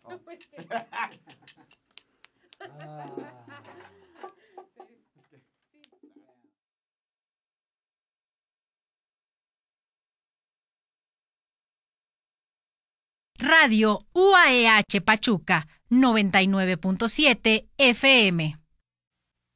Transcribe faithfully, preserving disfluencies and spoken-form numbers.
Oh. Ah. Radio U A E H Pachuca, noventa y nueve punto siete F M.